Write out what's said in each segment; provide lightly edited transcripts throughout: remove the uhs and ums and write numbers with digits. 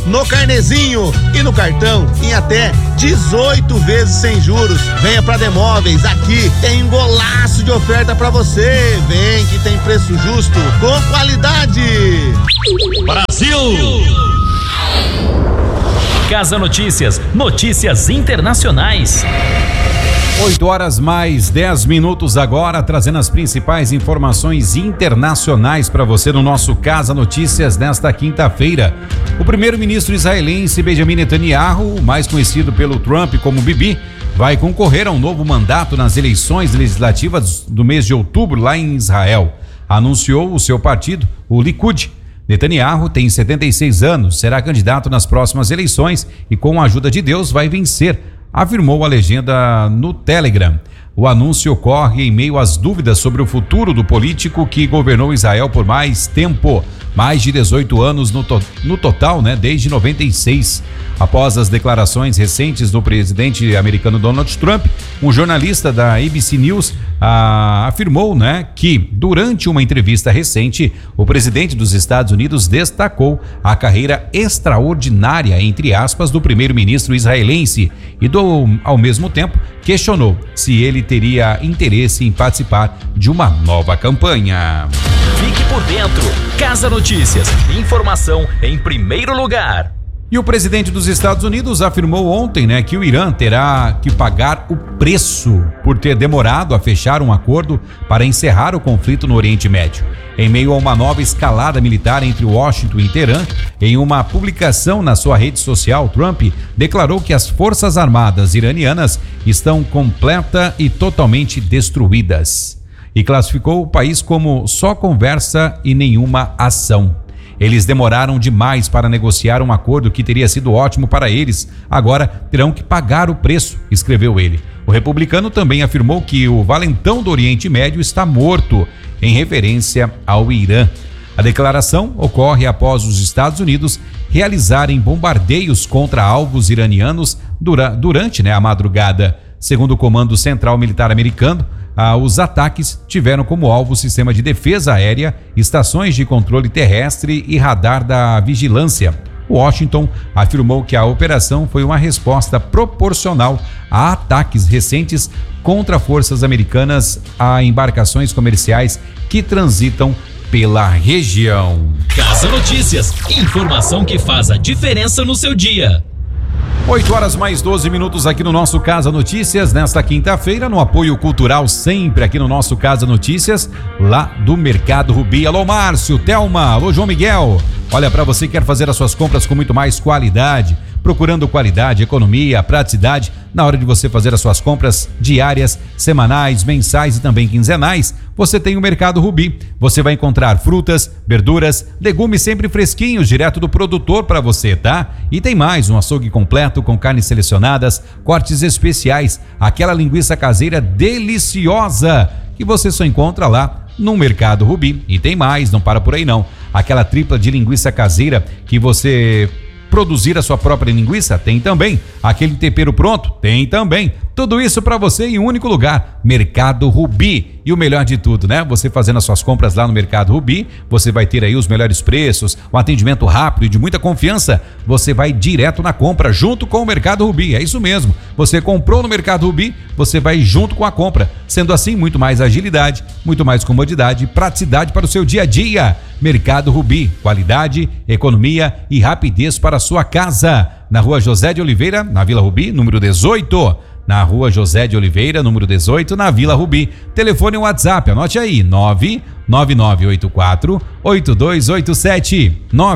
no carnezinho e no cartão em até 18 vezes sem juros. Venha pra Demóveis, aqui tem um golaço de oferta pra você. Vem que tem preço justo com qualidade. Brasil! Casa Notícias, notícias internacionais. 8h mais 10 agora, trazendo as principais informações internacionais para você no nosso Casa Notícias nesta quinta-feira. O primeiro-ministro israelense Benjamin Netanyahu, mais conhecido pelo Trump como Bibi, vai concorrer a um novo mandato nas eleições legislativas do mês de outubro lá em Israel. Anunciou o seu partido, o Likud. Netanyahu tem 76 anos, será candidato nas próximas eleições e, com a ajuda de Deus, vai vencer, afirmou a legenda no Telegram. O anúncio ocorre em meio às dúvidas sobre o futuro do político que governou Israel por mais tempo, mais de 18 anos no total, desde 96. Após as declarações recentes do presidente americano Donald Trump, um jornalista da ABC News afirmou, que durante uma entrevista recente, o presidente dos Estados Unidos destacou a carreira extraordinária, entre aspas, do primeiro-ministro israelense e, ao mesmo tempo, questionou se ele teria interesse em participar de uma nova campanha. Fique por dentro. Casa Notícias. Informação em primeiro lugar. E o presidente dos Estados Unidos afirmou ontem, que o Irã terá que pagar o preço por ter demorado a fechar um acordo para encerrar o conflito no Oriente Médio. Em meio a uma nova escalada militar entre Washington e Teherã, em uma publicação na sua rede social, Trump declarou que as forças armadas iranianas estão completa e totalmente destruídas. E classificou o país como só conversa e nenhuma ação. Eles demoraram demais para negociar um acordo que teria sido ótimo para eles. Agora terão que pagar o preço, escreveu ele. O republicano também afirmou que o valentão do Oriente Médio está morto, em referência ao Irã. A declaração ocorre após os Estados Unidos realizarem bombardeios contra alvos iranianos durante a madrugada. Segundo o Comando Central Militar Americano, os ataques tiveram como alvo o sistema de defesa aérea, estações de controle terrestre e radar da vigilância. Washington afirmou que a operação foi uma resposta proporcional a ataques recentes contra forças americanas a embarcações comerciais que transitam pela região. Casa Notícias, informação que faz a diferença no seu dia. 8h mais 12 aqui no nosso Casa Notícias, nesta quinta-feira, no apoio cultural sempre aqui no nosso Casa Notícias, lá do Mercado Rubi. Alô Márcio, Thelma, alô João Miguel. Olha, para você que quer fazer as suas compras com muito mais qualidade, procurando qualidade, economia, praticidade, na hora de você fazer as suas compras diárias, semanais, mensais e também quinzenais, você tem o Mercado Rubi. Você vai encontrar frutas, verduras, legumes sempre fresquinhos, direto do produtor para você, tá? E tem mais, um açougue completo com carnes selecionadas, cortes especiais, aquela linguiça caseira deliciosa que você só encontra lá no Mercado Rubi. E tem mais, não para por aí não. Aquela tripla de linguiça caseira que você produzir a sua própria linguiça, tem também. Aquele tempero pronto, tem também. Tudo isso para você em um único lugar, Mercado Rubi. E o melhor de tudo, você fazendo as suas compras lá no Mercado Rubi, você vai ter aí os melhores preços, um atendimento rápido e de muita confiança. Você vai direto na compra, junto com o Mercado Rubi. É isso mesmo. Você comprou no Mercado Rubi, você vai junto com a compra. Sendo assim, muito mais agilidade, muito mais comodidade e praticidade para o seu dia a dia. Mercado Rubi, qualidade, economia e rapidez para a sua casa. Na Rua José de Oliveira, na Vila Rubi, número 18. Na Rua José de Oliveira, número 18, na Vila Rubi. Telefone e WhatsApp, anote aí, 99984-8287.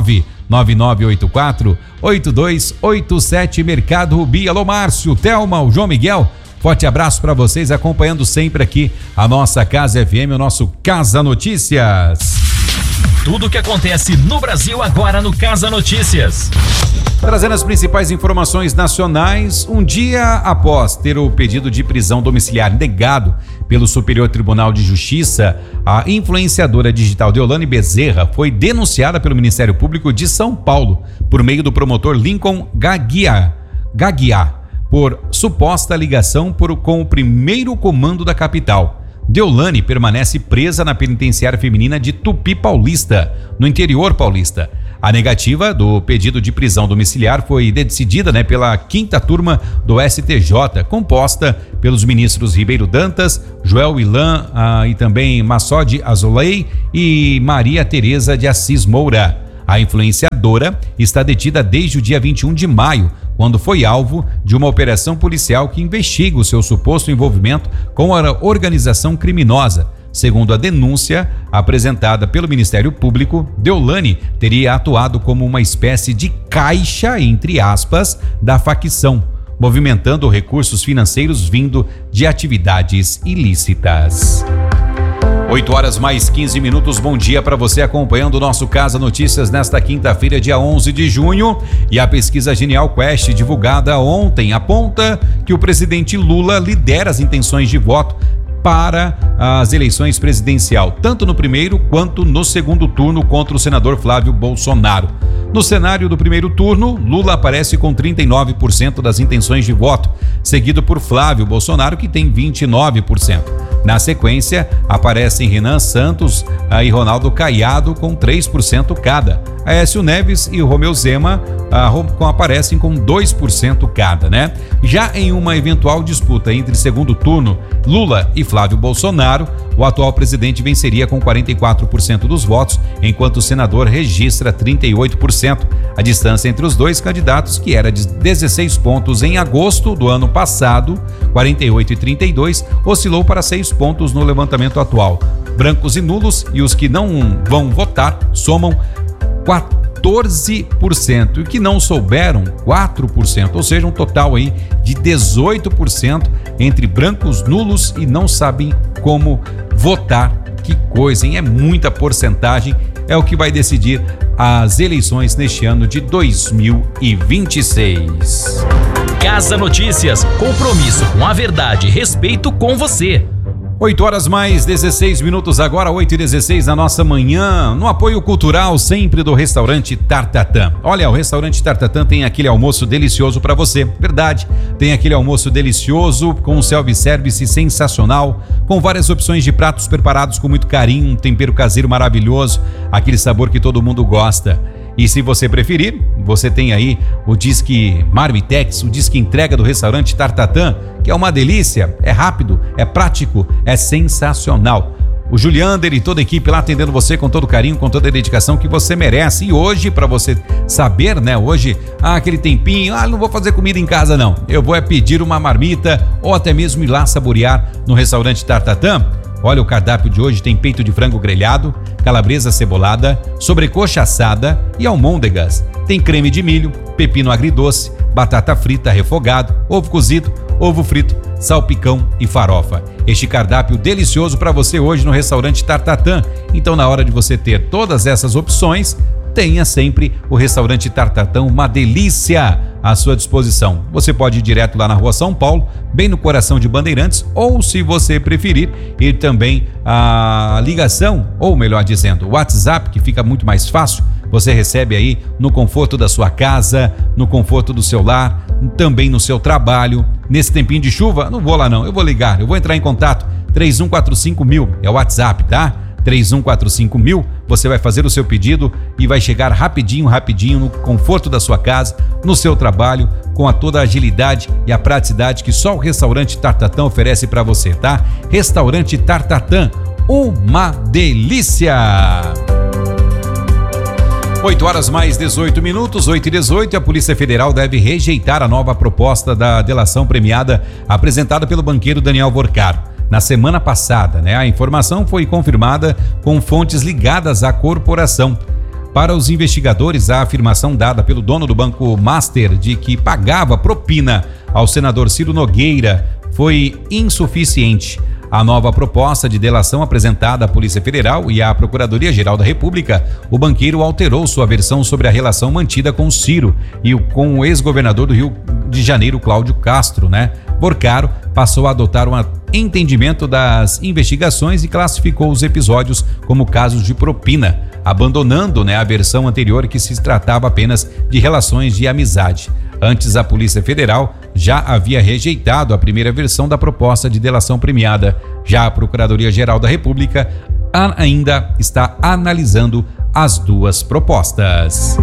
99984-8287, Mercado Rubi. Alô Márcio, Thelma, o João Miguel. Forte abraço para vocês, acompanhando sempre aqui a nossa Casa FM, o nosso Casa Notícias. Tudo o que acontece no Brasil agora no Casa Notícias. Trazendo as principais informações nacionais, um dia após ter o pedido de prisão domiciliar negado pelo Superior Tribunal de Justiça, a influenciadora digital Deolane Bezerra foi denunciada pelo Ministério Público de São Paulo por meio do promotor Lincoln Gaguiá, por suposta ligação com o primeiro comando da capital. Deolane permanece presa na penitenciária feminina de Tupi Paulista, no interior paulista. A negativa do pedido de prisão domiciliar foi decidida, né, pela 5ª turma do STJ, composta pelos ministros Ribeiro Dantas, Joel Ilan e também Massode Azolei e Maria Tereza de Assis Moura. A influenciadora está detida desde o dia 21 de maio, quando foi alvo de uma operação policial que investiga o seu suposto envolvimento com a organização criminosa. Segundo a denúncia apresentada pelo Ministério Público, Deolane teria atuado como uma espécie de caixa, entre aspas, da facção, movimentando recursos financeiros vindo de atividades ilícitas. 8h mais 15. Bom dia para você acompanhando o nosso Casa Notícias nesta quinta-feira, dia 11 de junho. E a pesquisa Genial Quest, divulgada ontem, aponta que o presidente Lula lidera as intenções de voto para as eleições presidencial, tanto no primeiro quanto no segundo turno contra o senador Flávio Bolsonaro. No cenário do primeiro turno, Lula aparece com 39% das intenções de voto, seguido por Flávio Bolsonaro, que tem 29%. Na sequência, aparecem Renan Santos e Ronaldo Caiado com 3% cada. Aécio Neves e Romeu Zema aparecem com 2% cada, né? Já em uma eventual disputa entre segundo turno, Lula e Flávio Bolsonaro, o atual presidente venceria com 44% dos votos, enquanto o senador registra 38%. A distância entre os dois candidatos, que era de 16 pontos em agosto do ano passado, 48 e 32, oscilou para 6 pontos no levantamento atual. Brancos e nulos e os que não vão votar somam 14% e que não souberam 4%, ou seja, um total aí de 18% entre brancos, nulos e não sabem como votar. Que coisa, hein? É muita porcentagem, é o que vai decidir as eleições neste ano de 2026. Casa Notícias, compromisso com a verdade e respeito com você. 8h mais 16 agora, 8h16 na nossa manhã, no apoio cultural sempre do Restaurante Tartatã. Olha, o Restaurante Tartatã tem aquele almoço delicioso para você, verdade, tem aquele almoço delicioso com um self-service sensacional, com várias opções de pratos preparados com muito carinho, um tempero caseiro maravilhoso, aquele sabor que todo mundo gosta. E se você preferir, você tem aí o Disque Marmitex, o Disque Entrega do Restaurante Tartatã, que é uma delícia, é rápido, é prático, é sensacional. O Juliander e toda a equipe lá atendendo você com todo carinho, com toda a dedicação que você merece. E hoje, para você saber, né, hoje, aquele tempinho, não vou fazer comida em casa não, eu vou pedir uma marmita ou até mesmo ir lá saborear no Restaurante Tartatã. Olha, o cardápio de hoje tem peito de frango grelhado, calabresa cebolada, sobrecoxa assada e almôndegas. Tem creme de milho, pepino agridoce, batata frita refogado, ovo cozido, ovo frito, salpicão e farofa. Este cardápio delicioso para você hoje no Restaurante Tartatã. Então, na hora de você ter todas essas opções, tenha sempre o Restaurante Tartatã, uma delícia à sua disposição. Você pode ir direto lá na Rua São Paulo, bem no coração de Bandeirantes, ou se você preferir, ir também a ligação, ou melhor dizendo, o WhatsApp, que fica muito mais fácil. Você recebe aí no conforto da sua casa, no conforto do seu lar, também no seu trabalho. Nesse tempinho de chuva, não vou lá não, eu vou ligar, eu vou entrar em contato, 3145.000 é o WhatsApp, tá? 3145.000, você vai fazer o seu pedido e vai chegar rapidinho no conforto da sua casa, no seu trabalho, com toda a agilidade e a praticidade que só o Restaurante Tartatã oferece para você, tá? Restaurante Tartatã, uma delícia! 8h mais 18, 8h18, a Polícia Federal deve rejeitar a nova proposta da delação premiada apresentada pelo banqueiro Daniel Vorcaro. Na semana passada, a informação foi confirmada com fontes ligadas à corporação. Para os investigadores, a afirmação dada pelo dono do Banco Master de que pagava propina ao senador Ciro Nogueira foi insuficiente. A nova proposta de delação apresentada à Polícia Federal e à Procuradoria Geral da República, o banqueiro alterou sua versão sobre a relação mantida com Ciro e com o ex-governador do Rio de Janeiro, Cláudio Castro, Vorcaro passou a adotar um entendimento das investigações e classificou os episódios como casos de propina, abandonando a versão anterior que se tratava apenas de relações de amizade. Antes, a Polícia Federal já havia rejeitado a primeira versão da proposta de delação premiada. Já a Procuradoria-Geral da República ainda está analisando as duas propostas.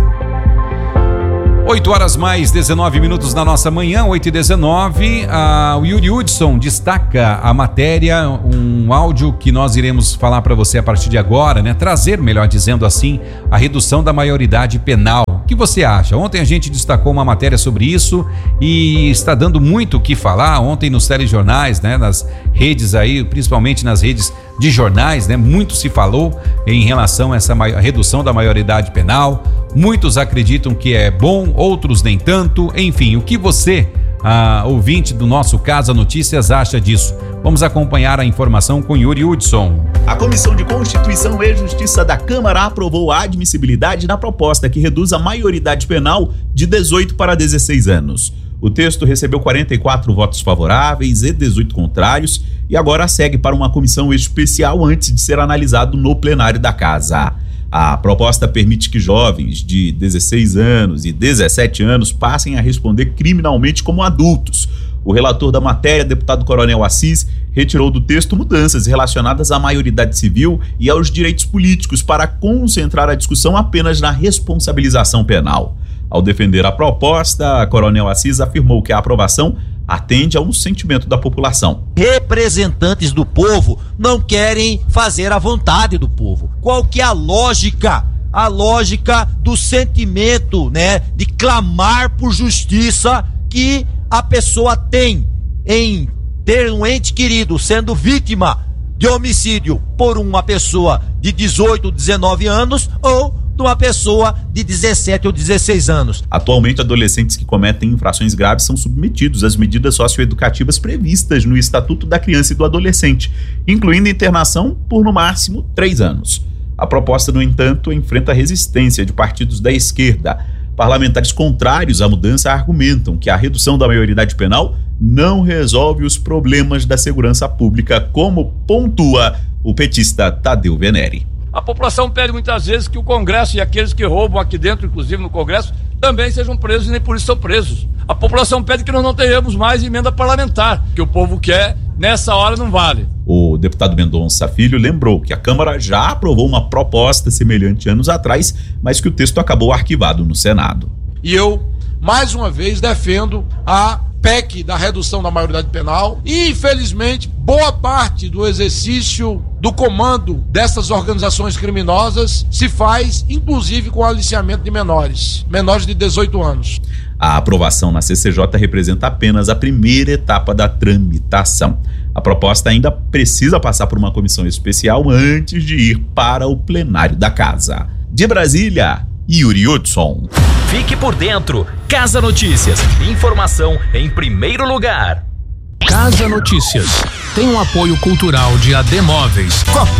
8h mais 19 minutos na nossa manhã, 8h19. O Yuri Hudson destaca a matéria, um áudio que nós iremos falar para você a partir de agora, né? Trazer, melhor dizendo assim, a redução da maioridade penal. O que você acha? Ontem a gente destacou uma matéria sobre isso e está dando muito o que falar. Ontem nos telejornais, né? Nas redes aí, principalmente nas redes de jornais, né? Muito se falou em relação a essa redução da maioridade penal. Muitos acreditam que é bom, outros nem tanto. Enfim, o que você, ouvinte do nosso Casa Notícias, acha disso? Vamos acompanhar a informação com Yuri Hudson. A Comissão de Constituição e Justiça da Câmara aprovou a admissibilidade na proposta que reduz a maioridade penal de 18 para 16 anos. O texto recebeu 44 votos favoráveis e 18 contrários e agora segue para uma comissão especial antes de ser analisado no plenário da Casa. A proposta permite que jovens de 16 anos e 17 anos passem a responder criminalmente como adultos. O relator da matéria, deputado Coronel Assis, retirou do texto mudanças relacionadas à maioridade civil e aos direitos políticos para concentrar a discussão apenas na responsabilização penal. Ao defender a proposta, Coronel Assis afirmou que a aprovação atende a um sentimento da população. Representantes do povo não querem fazer a vontade do povo. Qual que é a lógica? A lógica do sentimento, né, de clamar por justiça que a pessoa tem em ter um ente querido sendo vítima de homicídio por uma pessoa de 18 ou 19 anos ou de uma pessoa de 17 ou 16 anos. Atualmente, adolescentes que cometem infrações graves são submetidos às medidas socioeducativas previstas no Estatuto da Criança e do Adolescente, incluindo internação por no máximo 3 anos. A proposta, no entanto, enfrenta resistência de partidos da esquerda. Parlamentares contrários à mudança argumentam que a redução da maioridade penal não resolve os problemas da segurança pública, como pontua o petista Tadeu Venere. A população pede muitas vezes que o Congresso e aqueles que roubam aqui dentro, inclusive no Congresso, também sejam presos e nem por isso são presos. A população pede que nós não tenhamos mais emenda parlamentar, que o povo quer, nessa hora não vale. O deputado Mendonça Filho lembrou que a Câmara já aprovou uma proposta semelhante anos atrás, mas que o texto acabou arquivado no Senado. E eu, mais uma vez, defendo a PEC da redução da maioridade penal e, infelizmente, boa parte do exercício do comando dessas organizações criminosas se faz, inclusive, com o aliciamento de menores de 18 anos. A aprovação na CCJ representa apenas a primeira etapa da tramitação. A proposta ainda precisa passar por uma comissão especial antes de ir para o plenário da Casa. De Brasília, Yuri Hudson. Fique por dentro. Casa Notícias. Informação em primeiro lugar. Casa Notícias. Tem um apoio cultural de AD Móveis.